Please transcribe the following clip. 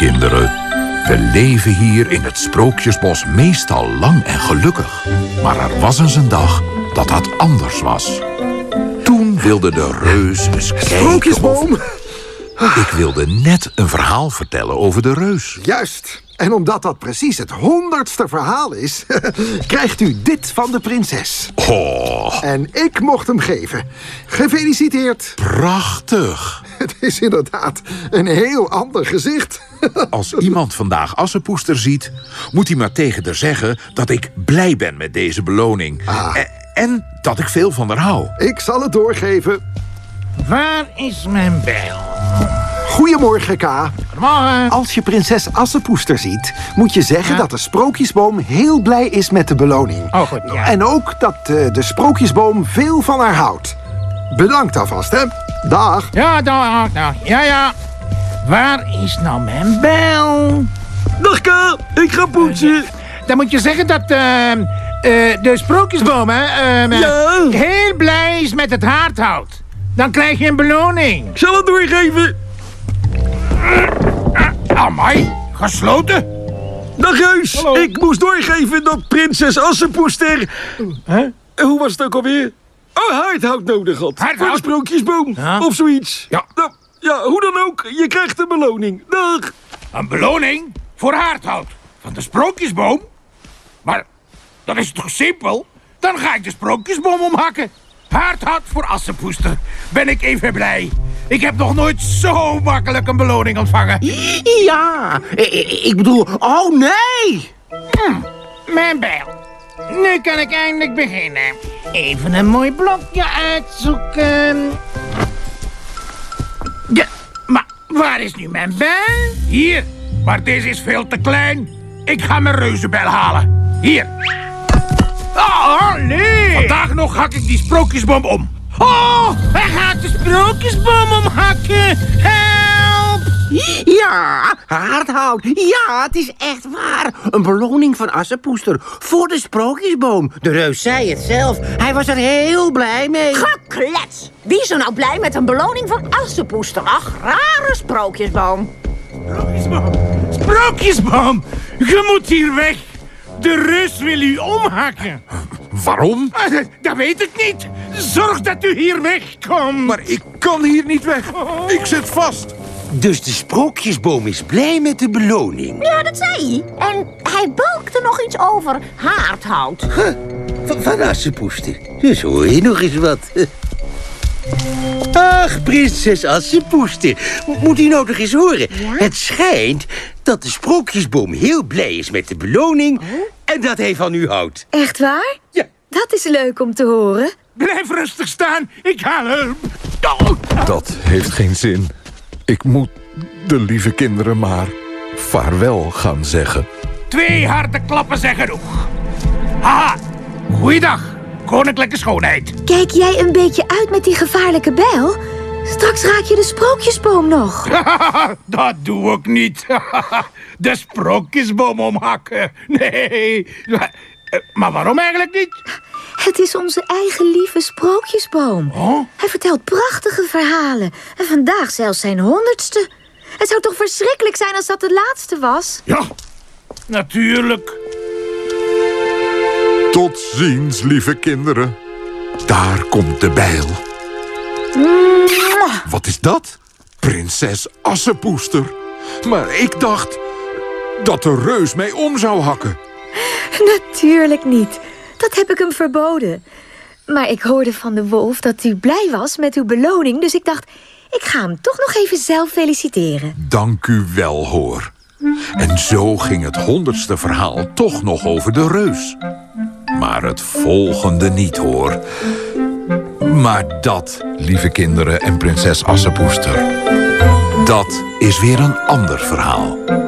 kinderen. We leven hier in het Sprookjesbos meestal lang en gelukkig. Maar er was eens een dag dat dat anders was. Toen wilde de reus eens kijken. Sprookjesboom! Ik wilde net een verhaal vertellen over de reus. Juist. En omdat dat precies het 100ste verhaal is, krijgt u dit van de prinses. Oh, En ik mocht hem geven. Gefeliciteerd. prachtig. Het is inderdaad een heel ander gezicht. Als iemand vandaag Assepoester ziet, moet hij maar tegen haar zeggen dat ik blij ben met deze beloning. En dat ik veel van haar hou. Ik zal het doorgeven. Waar is mijn bijl? Goedemorgen, K. Goedemorgen. Als je prinses Assepoester ziet, moet je zeggen dat de Sprookjesboom heel blij is met de beloning. Oh, goed, ja. En ook dat de Sprookjesboom veel van haar houdt. Bedankt alvast, hè. Dag. Ja, dag. Ja. Waar is nou mijn bijl? Dag, K. Ik ga poetsen. Dan moet je zeggen dat de sprookjesboom heel blij is met het haardhout. Dan krijg je een beloning. Ik zal het doorgeven. Amai, gesloten. Dag, Reus. Hallo. Ik moest doorgeven dat prinses Assepoester... Hoe was het ook alweer? Oh, haardhout nodig had. Haardhout? Voor de sprookjesboom. Ja. Of zoiets. Ja. Nou, ja, hoe dan ook. Je krijgt een beloning. Dag. Een beloning voor haardhout van de sprookjesboom? Maar dat is toch simpel? Dan ga ik de sprookjesboom omhakken. Haardhout voor Assepoester. Ben ik even blij. Ik heb nog nooit zo makkelijk een beloning ontvangen. Ja, ik bedoel, oh nee! Mijn bijl. Nu kan ik eindelijk beginnen. Even een mooi blokje uitzoeken. Ja, maar waar is nu mijn bijl? Hier, maar deze is veel te klein. Ik ga mijn reuzenbijl halen. Hier. Oh, nee. Vandaag nog hak ik die sprookjesboom om. Oh, hij gaat de sprookjesboom omhakken. Help! Ja, haardhout. Ja, het is echt waar. Een beloning van Assepoester voor de sprookjesboom. De reus zei het zelf. Hij was er heel blij mee. Geklets! Wie is er nou blij met een beloning van Assepoester? Ach, rare sprookjesboom. Sprookjesboom. Sprookjesboom, je moet hier weg. De reus wil u omhakken. Waarom? Dat weet ik niet. Zorg dat u hier wegkomt. Maar ik kan hier niet weg. Ik zit vast. Dus de sprookjesboom is blij met de beloning. Ja, dat zei hij. En hij balkte nog iets over haardhout. Van Assepoester. Dus hoor je nog eens wat. Ach, prinses Assepoester. Moet u nou toch eens horen? Ja? Het schijnt dat de sprookjesboom heel blij is met de beloning... en dat hij van u houdt. Echt waar? Ja. Dat is leuk om te horen. Blijf rustig staan. Ik haal hulp. Dat heeft geen zin. Ik moet de lieve kinderen maar vaarwel gaan zeggen. 2 harde klappen zijn genoeg. Haha. Goeiedag, koninklijke schoonheid. Kijk jij een beetje uit met die gevaarlijke bijl? Straks raak je de sprookjesboom nog. Dat doe ik niet. De sprookjesboom omhakken. Nee. Maar waarom eigenlijk niet? Het is onze eigen lieve sprookjesboom. Oh? Hij vertelt prachtige verhalen. En vandaag zelfs zijn 100ste. Het zou toch verschrikkelijk zijn als dat de laatste was? Ja, natuurlijk. Tot ziens, lieve kinderen. Daar komt de bijl. Wat is dat? Prinses Assepoester. Maar ik dacht dat de reus mij om zou hakken. Natuurlijk niet. Dat heb ik hem verboden. Maar ik hoorde van de wolf dat u blij was met uw beloning... dus ik dacht, ik ga hem toch nog even zelf feliciteren. Dank u wel, hoor. En zo ging het 100ste verhaal toch nog over de reus. Maar het volgende niet, hoor. Maar dat, lieve kinderen en prinses Assepoester... dat is weer een ander verhaal.